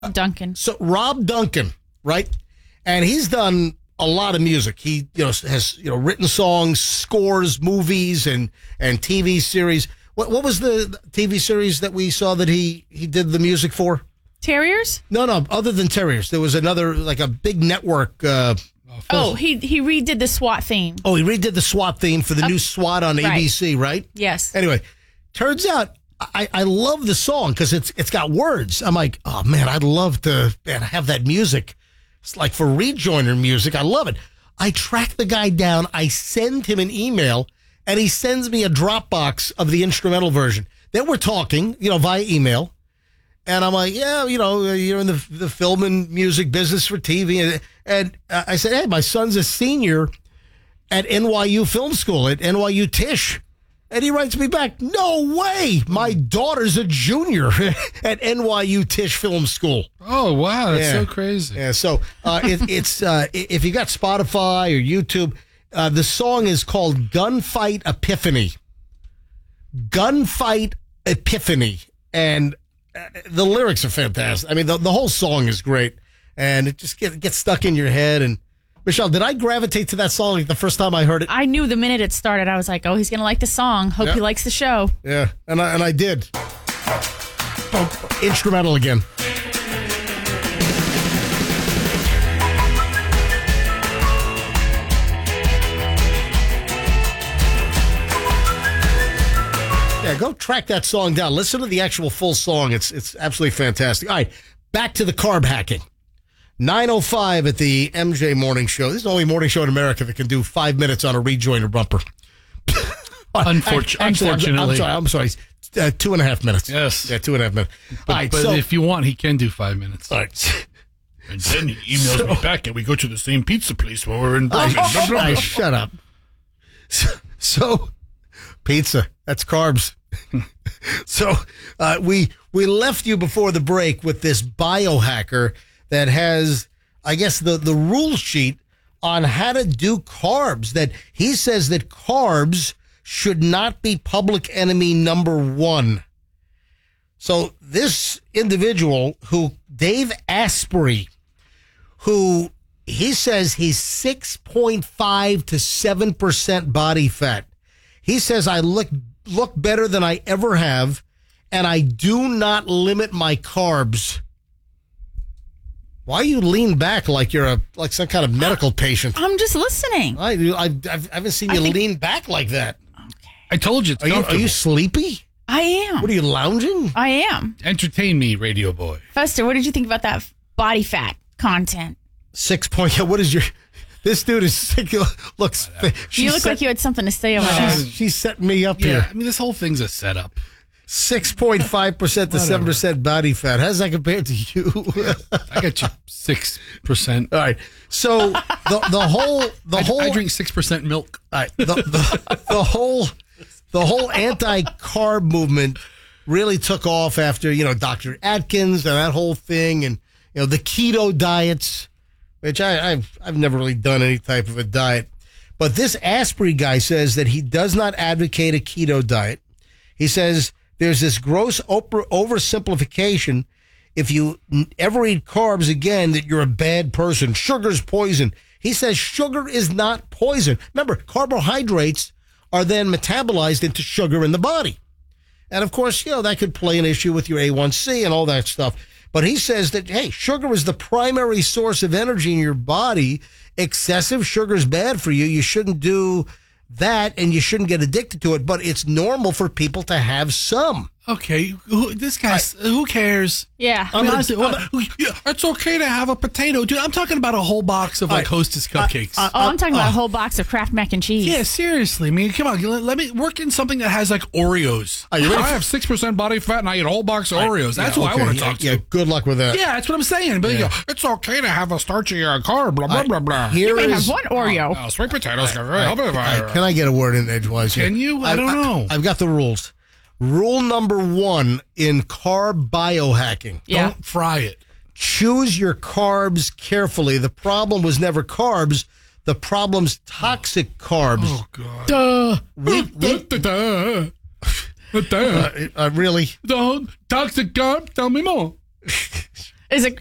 Duncan. So Rob Duncan, right? And he's done a lot of music. He has written songs, scores, movies, and TV series. What was the TV series that we saw that he did the music for? Terriers? No. Other than Terriers, there was another like a big network. He redid the SWAT theme. Oh, he redid the SWAT theme for the new SWAT on ABC, right? Yes. Anyway, turns out I love the song because it's got words. I'm like, oh man, I'd love to have that music. It's like for Rejoiner music. I love it. I track the guy down. I send him an email, and he sends me a Dropbox of the instrumental version. Then we're talking, via email. And I'm like, yeah, you're in the film and music business for TV. And I said, hey, my son's a senior at NYU Film School, at NYU Tisch. And he writes me back, no way. My daughter's a junior at NYU Tisch Film School. Oh, wow. That's so crazy. Yeah, so it's if you got Spotify or YouTube, the song is called Gunfight Epiphany. Gunfight Epiphany. And the lyrics are fantastic. I mean, the whole song is great. And it just gets stuck in your head. And Michelle, did I gravitate to that song like the first time I heard it? I knew the minute it started. I was like, oh, he's going to like the song. Hope he likes the show. Yeah, and I did. Instrumental again. Yeah, go track that song down. Listen to the actual full song. It's absolutely fantastic. All right, back to the carb hacking. 9:05 at the MJ Morning Show. This is the only morning show in America that can do 5 minutes on a rejoiner bumper. Unfortunately. I'm sorry. 2.5 minutes. Yes. Yeah, 2.5 minutes. But if you want, he can do 5 minutes. All right. And then he emails me back and we go to the same pizza place while we're in Birmingham. Shut up. So, pizza. That's carbs. So, we left you before the break with this biohacker that has, I guess, the rule sheet on how to do carbs. That he says that carbs should not be public enemy number one. So this individual, Dave Asprey, who he says he's 6.5 to 7% body fat. He says, I look better than I ever have, and I do not limit my carbs. Why you lean back like you're like some kind of medical patient? I'm just listening. I haven't seen you lean back like that. Okay. I told you. Are you sleepy? I am. What are you, lounging? I am. Entertain me, radio boy. Fester, what did you think about that body fat content? 6 point. What is your? This dude is sick. Looks. You look like you had something to say over there. She's setting me up here. I mean, this whole thing's a setup. 6.5% to 7% body fat. How does that compare to you? I got you 6%. All right. So the whole I drink 6% milk. All right. The whole anti-carb movement really took off after Dr. Atkins and that whole thing, and the keto diets, which I've never really done any type of a diet, but this Asprey guy says that he does not advocate a keto diet. He says there's this gross oversimplification. If you ever eat carbs again, that you're a bad person. Sugar's poison. He says sugar is not poison. Remember, carbohydrates are then metabolized into sugar in the body. And of course, that could play an issue with your A1C and all that stuff. But he says that, hey, sugar is the primary source of energy in your body. Excessive sugar is bad for you. You shouldn't do that, and you shouldn't get addicted to it. But it's normal for people to have some. Okay, this guy, who cares? Yeah. I mean, honestly, it's okay to have a potato. Dude, I'm talking about a whole box of Hostess cupcakes. I'm talking about a whole box of Kraft mac and cheese. Yeah, seriously. I mean, come on. Let me work in something that has like Oreos. I have 6% body fat and I eat a whole box of Oreos. That's what I want to talk to. Yeah, good luck with that. Yeah, that's what I'm saying. But it's okay to have a starchy carb, blah, blah, blah, blah. You may have one Oreo. Sweet potatoes can really help it. Can I get a word in edgewise here? Can you? I don't know. I've got the rules. Rule number 1 in carb biohacking. Yeah. Don't fry it. Choose your carbs carefully. The problem was never carbs. The problem's toxic carbs. Oh, God. Really? The toxic carb? Tell me more. Is it